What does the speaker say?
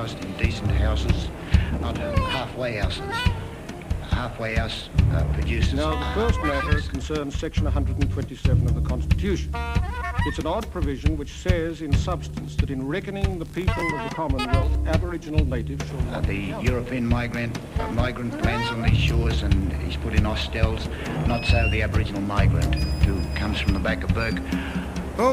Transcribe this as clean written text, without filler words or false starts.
housed in decent houses, not halfway houses. A halfway house produces... Now, the first matter concerns Section 127 of the Constitution. It's an odd provision which says, in substance, that in reckoning the people of the Commonwealth, Aboriginal natives shall not the European migrant lands on these shores and he's put in hostels, not so the Aboriginal migrant who comes from the back of Burke